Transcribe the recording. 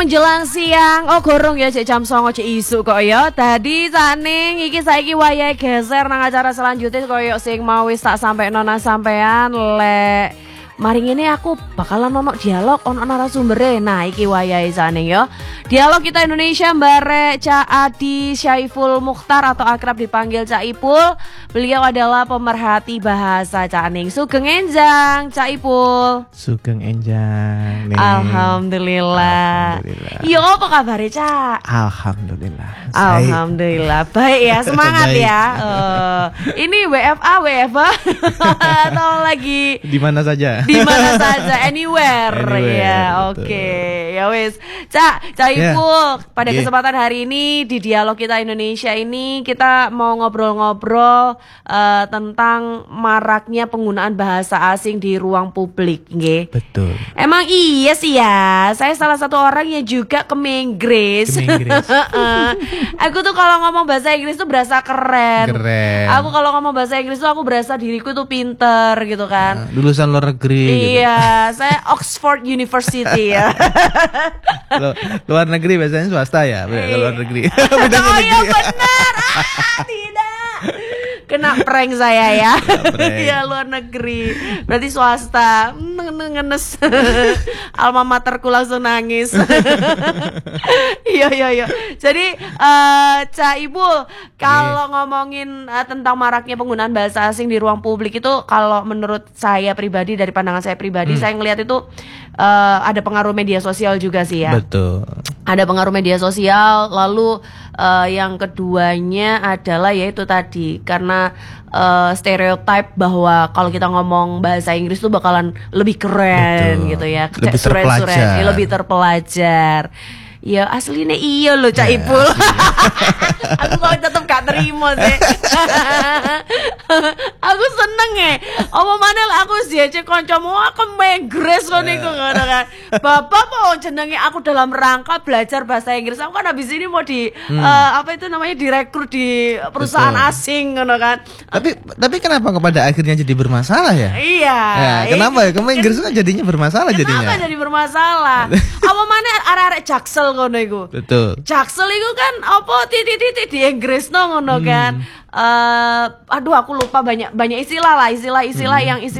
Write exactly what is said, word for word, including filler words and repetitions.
menjelang siang. Oh gorong ya cek jam songo cek isu kok ya. Tadi saning iki saiki wayahe geser nang acara selanjutnya koyo sing mau wis tak sampai nona sampean lek mari ngene aku bakalan ono dialog ono narasumbere. Nah iki wayahe saning ya. Dialog kita Indonesia barek Cak Adi Syaiful Mukhtar atau akrab dipanggil Cak Ipul. Beliau adalah pemerhati bahasa Cak Ning. Sugeng enjang Cak Ipul. Sugeng enjang nih. Alhamdulillah. Alhamdulillah. Iya apa kabarnya Cak? Alhamdulillah. Alhamdulillah baik ya, semangat Baik. ya. Uh, ini W F A W F A atau lagi Di mana saja? di mana saja, anywhere, Anywhere, ya. betul. Oke, ya wes. Cak, Cak Ya. Ipul, pada Yeah. kesempatan hari ini di dialog kita Indonesia ini kita mau ngobrol-ngobrol uh, tentang maraknya penggunaan bahasa asing di ruang publik, nggih. Betul. Emang iya sih ya, saya salah satu orang yang juga kemenggris. Kemenggris. Aku tuh kalau ngomong bahasa Inggris tuh berasa keren. Keren. Aku kalau ngomong bahasa Inggris tuh aku berasa diriku tuh pinter gitu kan. Nah, lulusan luar negeri. Iya, saya Oxford University ya. Gitu. Lu- luar negeri biasanya swasta ya, beda ke luar negeri. Oh Bedanya iya negeri. benar. Ah, tidak. Kena prank saya ya. prank. Iya luar negeri. Berarti swasta. Ngenes. Alma materku langsung nangis. Iya iya iya. Jadi eh Cak Ibu, kalau ngomongin eh, tentang maraknya penggunaan bahasa asing di ruang publik itu, kalau menurut saya pribadi, dari pandangan saya pribadi, saya ngelihat itu eh, ada pengaruh media sosial juga sih ya. Betul. Ada pengaruh media sosial, lalu uh, yang keduanya adalah yaitu tadi karena uh, stereotip bahwa kalau kita ngomong bahasa Inggris tuh bakalan lebih keren. Betul. Gitu ya, Lebih suren-suren, terpelajar. ya, lebih terpelajar. Ya aslinya iya loh Cak Ya, Ipul. Aku kok tetep gak terima sih. Aku seneng ya. Apa mana lah aku sih aja kancamu aku menggres ngono iku ngono kan. Bapak mau jenenge aku dalam rangka belajar bahasa Inggris. Aku kan habis ini mau di eh, apa itu namanya direkrut di perusahaan Betul. asing ngono kan. Tapi tapi kenapa kepada akhirnya jadi bermasalah ya? Iya. Ya, kenapa ya? Kamu Inggris kan jadinya bermasalah jadinya. Kenapa jadi bermasalah? Apa mana arek-arek Jaksel ngono iku? Betul. Jaksel itu kan apa titik-titik di Inggris no ngono kan. Eh aduh aku lupa banyak banyak istilah lah, istilah-istilah yang istilah